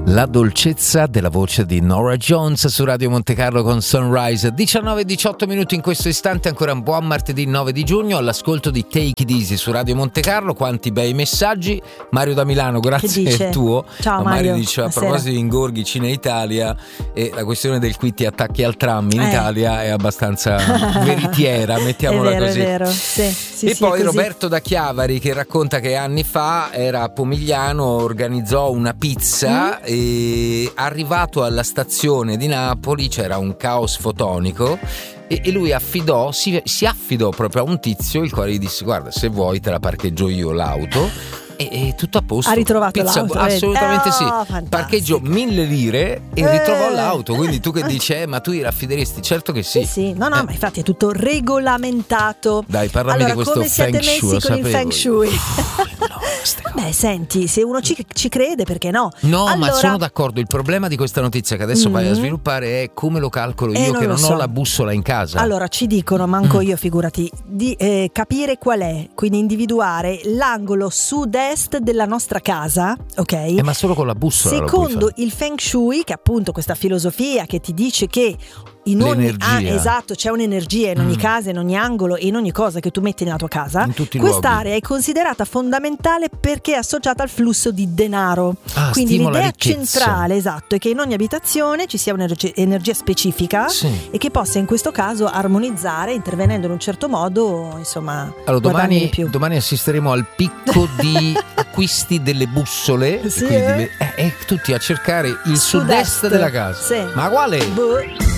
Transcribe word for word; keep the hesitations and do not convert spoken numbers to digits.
La dolcezza della voce di Norah Jones su Radio Monte Carlo con Sunrise. diciannove e diciotto minuti in questo istante, ancora un buon martedì nove di giugno, all'ascolto di Take It Easy su Radio Monte Carlo. Quanti bei messaggi. Mario da Milano, grazie al tuo. Ciao Mario. Mario Dice: a proposito di ingorghi, Cina Italia e la questione del qui ti attacchi al tram in eh. Italia è abbastanza veritiera, mettiamola è vero, così. È vero, sì, sì, e sì, poi così. Roberto da Chiavari che racconta che anni fa era a Pomigliano, organizzò una pizza mm. e arrivato alla stazione di Napoli c'era un caos fotonico e, e lui affidò si, si affidò proprio a un tizio il quale gli disse: guarda, se vuoi te la parcheggio io l'auto. E, e tutto a posto. Ha ritrovato Pizza, l'auto, assolutamente eh, sì. oh, fantastico. Parcheggio mille lire e eh, ritrovò l'auto. Quindi tu che eh. dici: eh, ma tu gli raffideresti? Certo che sì. Sì, sì. No, no, eh. ma infatti è tutto regolamentato. Dai, parlami allora, di questo come siete feng shui, messi con il feng shui? Beh, senti, se uno ci, ci crede, perché no? No, allora... ma sono d'accordo. Il problema di questa notizia che adesso mm-hmm. vai a sviluppare è come lo calcolo io, eh, non che non so. ho la bussola in casa. Allora, ci dicono, manco mm. io, figurati, di eh, capire qual è, quindi individuare l'angolo sud-est della nostra casa, ok? Eh, ma solo con la bussola. Secondo il feng shui, che è appunto questa filosofia che ti dice che in ogni ah, esatto, c'è un'energia in ogni mm. casa, in ogni angolo e in ogni cosa che tu metti nella tua casa. In tutti i Quest'area luoghi. è considerata fondamentale perché è associata al flusso di denaro. Ah, quindi l'idea ricchezza. centrale, esatto, è che in ogni abitazione ci sia un'energia specifica sì. e che possa in questo caso armonizzare, intervenendo in un certo modo, insomma. Allora domani, di più. domani assisteremo al picco di acquisti delle bussole, sì, quindi eh? eh, e tutti a cercare il Sud-est sud-est della casa. sì. Ma quale? Boh.